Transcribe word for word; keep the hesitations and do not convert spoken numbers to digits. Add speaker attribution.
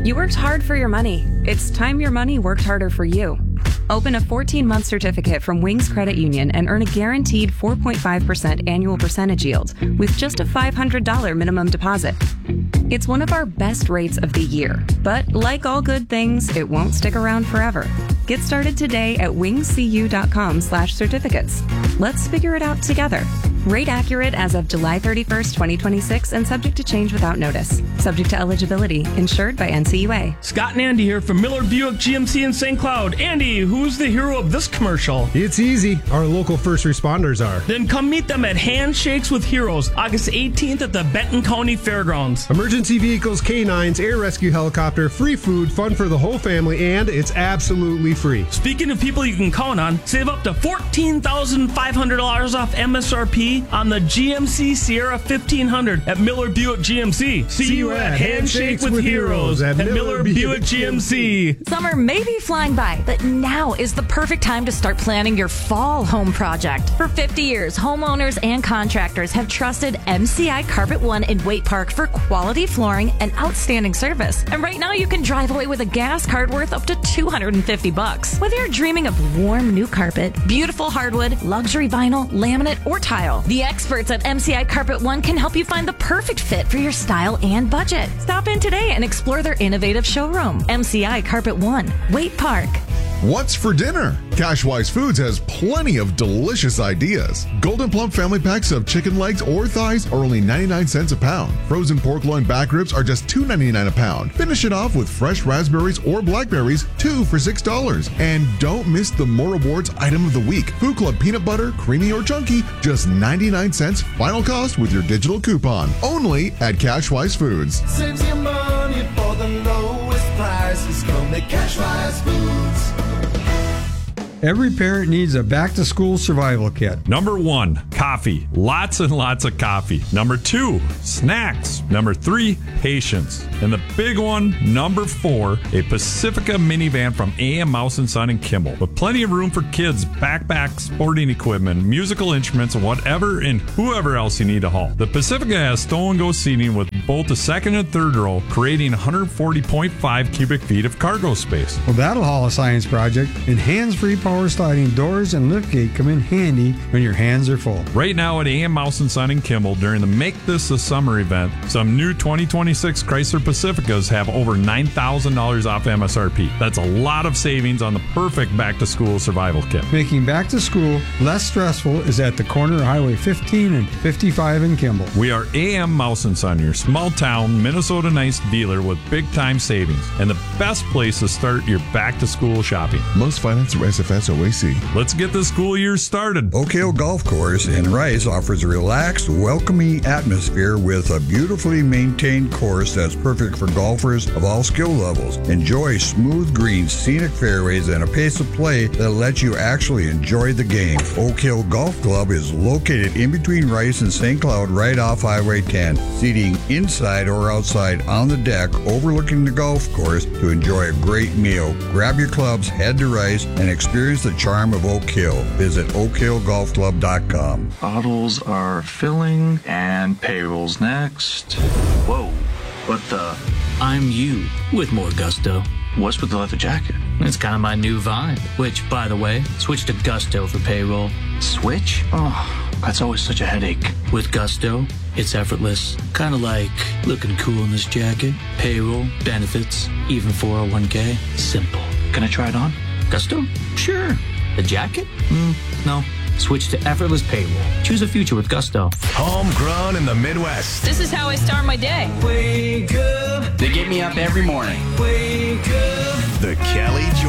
Speaker 1: You worked hard for your money. It's time your money worked harder for you. Open a fourteen-month certificate from Wings Credit Union and earn a guaranteed four point five percent annual percentage yield with just a five hundred dollars minimum deposit. It's one of our best rates of the year, but like all good things, it won't stick around forever. Get started today at wingscu.com slash certificates. Let's figure it out together. Rate accurate as of July thirty-first, twenty twenty-six and subject to change without notice. Subject to eligibility. Insured by N C U A.
Speaker 2: Scott and Andy here from Miller Buick G M C in Saint Cloud. Andy, who's the hero of this commercial?
Speaker 3: It's easy. Our local first responders are.
Speaker 2: Then come meet them at Handshakes with Heroes, August eighteenth at the Benton County Fairgrounds.
Speaker 3: Emergency vehicles, canines, air rescue helicopter, free food, fun for the whole family, and it's absolutely free.
Speaker 2: Speaking of people you can count on, save up to fourteen thousand five hundred dollars off M S R P on the G M C Sierra fifteen hundred at Miller Buick G M C. See, See you at Handshake with, with Heroes at, at Miller, Miller Buick G M C.
Speaker 4: Summer may be flying by, but now is the perfect time to start planning your fall home project. For fifty years, homeowners and contractors have trusted M C I Carpet One in Waite Park for quality flooring and outstanding service. And right now you can drive away with a gas card worth up to two hundred fifty bucks. Whether you're dreaming of warm new carpet, beautiful hardwood, luxury vinyl, laminate, or tile, the experts at M C I Carpet One can help you find the perfect fit for your style and budget. Stop in today and explore their innovative showroom. M C I Carpet One, Waite Park.
Speaker 5: What's for dinner? Cashwise Foods has plenty of delicious ideas. Golden Plump family packs of chicken legs or thighs are only ninety-nine cents a pound. Frozen pork loin back ribs are just two ninety-nine a pound. Finish it off with fresh raspberries or blackberries, two for six dollars. And don't miss the More Rewards item of the week. Food Club peanut butter, creamy or chunky, just ninety-nine cents final cost with your digital coupon. Only at Cashwise Foods.
Speaker 6: Saves you money for the lowest prices. Come to Cashwise Foods.
Speaker 7: Every parent needs a back-to-school survival kit.
Speaker 8: Number one, coffee. Lots and lots of coffee. Number two, snacks. Number three, patience. And the big one, number four, a Pacifica minivan from A M Mouse and Son and Kimball. With plenty of room for kids, backpacks, sporting equipment, musical instruments, and whatever and whoever else you need to haul. The Pacifica has stow-and-go seating with both the second and third row, creating one hundred forty point five cubic feet of cargo space.
Speaker 7: Well, that'll haul a science project, and hands-free power sliding doors and liftgate come in handy when your hands are full.
Speaker 8: Right now at A M Mouse and Son and Kimball, during the Make This a Summer event, some new twenty twenty-six Chrysler Pacificas have over nine thousand dollars off M S R P. That's a lot of savings on the perfect back-to-school survival kit.
Speaker 7: Making back to school less stressful is at the corner of Highway fifteen and fifty-five in Kimball.
Speaker 8: We are A M Mouse and Son, your small-town Minnesota Nice dealer with big-time savings and the best place to start your back-to-school shopping.
Speaker 5: Most finance through S F S O A C.
Speaker 8: Let's get the school year started.
Speaker 9: Oak Hill Golf Course in Rice offers a relaxed, welcoming atmosphere with a beautifully maintained course that's perfect for golfers of all skill levels. Enjoy smooth greens, scenic fairways, and a pace of play that lets you actually enjoy the game. Oak Hill Golf Club is located in between Rice and Saint Cloud right off Highway ten. Seating inside or outside on the deck overlooking the golf course to enjoy a great meal. Grab your clubs, head to Rice, and experience the charm of Oak Hill. Visit oak hill golf club dot com.
Speaker 10: Bottles are filling and payrolls next. Whoa, what the?
Speaker 11: I'm you with more gusto.
Speaker 10: What's with the leather jacket?
Speaker 11: It's kind of my new vibe, which, by the way, switch to Gusto for payroll.
Speaker 10: Switch? Oh, that's always such a headache.
Speaker 11: With Gusto, it's effortless. Kind of like looking cool in this jacket. Payroll, benefits, even four oh one k. Simple.
Speaker 10: Can I try it on?
Speaker 11: Gusto? Sure. The jacket? Mm, no. Switch to effortless payroll. Choose a future with Gusto.
Speaker 12: Homegrown in the Midwest.
Speaker 13: This is how I start my day.
Speaker 12: Wake up.
Speaker 14: They get me up every morning.
Speaker 12: Wake up. The Kelly